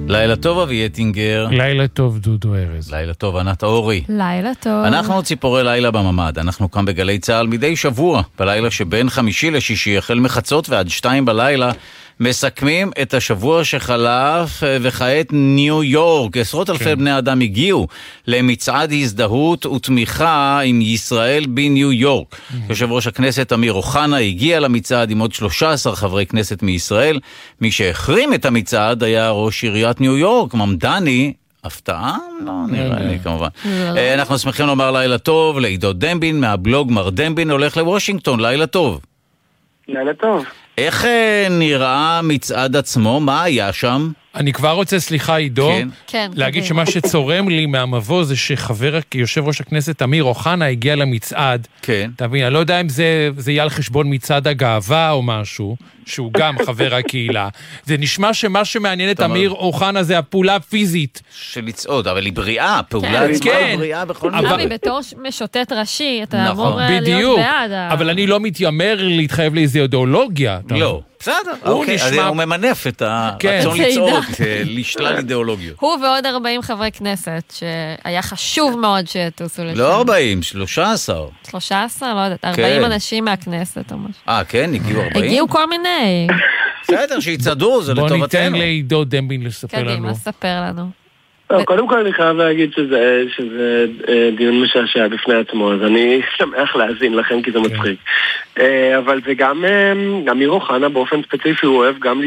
לילה טוב אבי יטינגר. לילה טוב דודו ארז. לילה טוב ענת אורי. לילה טוב. אנחנו ציפורי לילה בממד. אנחנו כאן בגלי צהל מדי שבוע, בלילה שבין חמישי לשישי, החל מחצות ועד 2 בלילה, מסכמים את השבוע שחלף, וכעת ניו יורק. עשרות אלפי בני אדם הגיעו למצעד הזדהות ותמיכה עם ישראל בניו יורק. יושב ראש הכנסת אמיר אוחנה הגיע למצעד עם עוד 13 חברי כנסת מישראל. מי שהחרים את המצעד היה ראש עיריית ניו יורק, ממדני. הפתעה? לא, נראה לי כמובן. אנחנו שמחים לומר לילה טוב לעידו דמבין מהבלוג מר דמבין הולך לוושינגטון. לילה טוב. לילה טוב. איך נראה מצעד עצמו? מה היה שם? אני כבר רוצה, סליחה עידו, כן, להגיד שמה שצורם לי מהמבוא זה יושב ראש הכנסת אמיר אוחנה הגיע למצעד. כן. תבין, אני לא יודע אם זה יהיה על חשבון מצעד הגאווה או משהו, שהוא גם חבר הקהילה. זה נשמע שמה שמעניין את אמיר אוחנה זה הפעולה הפיזית. של לצעוד, אבל היא בריאה, פעולה עצמה בריאה בכל מקרה. אבי, בתור משוטט ראשי, אתה אמור להיות בעד. אבל אני לא מתיימר להתחייב לאיזו אידיאולוגיה. לא. בסדר, אוקיי, אז הוא ממנף את הרצון לצעוד לשלל אידיאולוגיות. הוא ועוד 40 חברי כנסת, שהיה חשוב מאוד שתוסו לשם. לא 40, 13. 13? לא יודעת, 40 אנשים מהכנסת או משהו. כן, הגיעו 40? הגיעו כל מיני. בסדר, שיצעדו, זה לטובתנו. בוא ניתן לעידו דמבין לספר לנו. קדימה, ספר לנו. קודם כל אני חייב להגיד שזה דיון משעשע בפני עצמו, אז אני שמח להאזין לכם כי זה מצחיק. אבל זה גם אמיר אוחנה באופן ספציפי, הוא אוהב גם